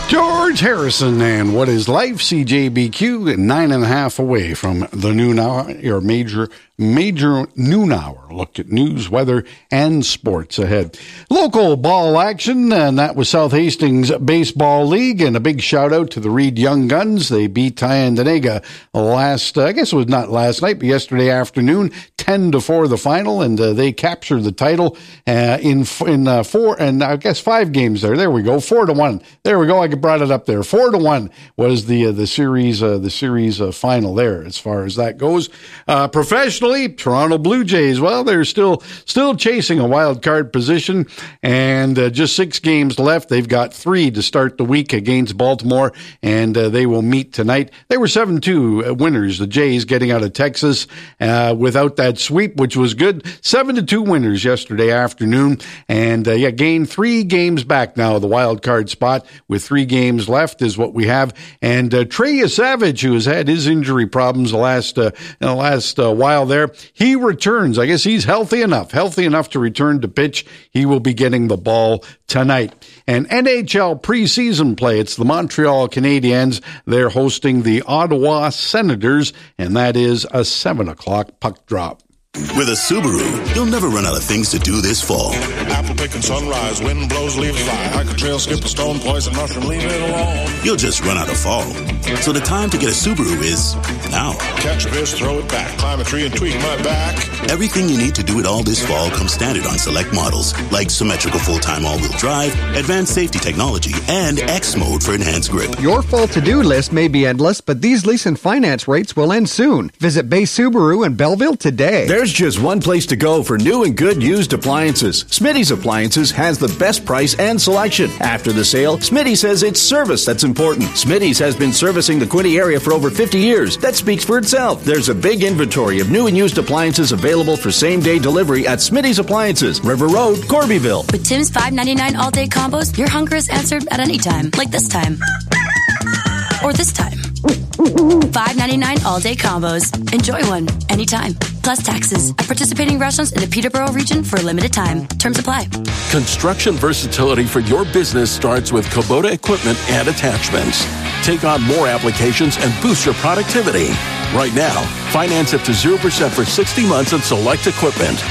George Harrison and What is Life? CJBQ at 9.5 away from the noon hour, your major noon hour. Look at news, weather, and sports ahead. Local ball action, and that was South Hastings Baseball League, and a big shout out to the Reed Young Guns. They beat Tyendinaga last, I guess it was not last night, but yesterday afternoon, 10-4 the final, and they captured the title in 4 and I guess 5 games there. There we go, 4-1. There we go. I brought it up there. 4-1 was the series final there as far as that goes. Professionally, Toronto Blue Jays, well, they're still chasing a wild card position, and just 6 games left. They've got 3 to start the week against Baltimore, and they will meet tonight. They were 7-2 winners, the Jays, getting out of Texas without that sweep, which was good. 7-2 winners yesterday afternoon, and gained 3 games back now. The wild card spot with 3 games left is what we have. And Trey Savage, who has had his injury problems the last while there, he returns. I guess he's healthy enough to return to pitch. He will be getting the ball tonight. And NHL preseason play, it's the Montreal Canadiens. They're hosting the Ottawa Senators, and that is a 7 o'clock puck drop. With a Subaru, you'll never run out of things to do this fall. Apple picking sunrise, wind blows, leaves fly. Hike a trail, skip a stone, poison mushroom, leave it alone. You'll just run out of fall. So the time to get a Subaru is now. Catch a fish, throw it back, climb a tree and tweak my back. Everything you need to do it all this fall comes standard on select models, like symmetrical full-time all-wheel drive, advanced safety technology, and X mode for enhanced grip. Your fall to-do list may be endless, but these lease and finance rates will end soon. Visit Bay Subaru in Belleville today. There's just one place to go for new and good used appliances. Smitty's Appliances has the best price and selection. After the sale, Smitty says it's service that's important. Smitty's has been servicing the Quinte area for over 50 years. That speaks for itself. There's a big inventory of new and used appliances available for same-day delivery at Smitty's Appliances, River Road, Corbyville. With Tim's $5.99 all-day combos, your hunger is answered at any time, like this time. Or this time. $5.99 all-day combos. Enjoy one anytime. Plus taxes at participating restaurants in the Peterborough region for a limited time. Terms apply. Construction versatility for your business starts with Kubota equipment and attachments. Take on more applications and boost your productivity. Right now, finance up to 0% for 60 months on select equipment.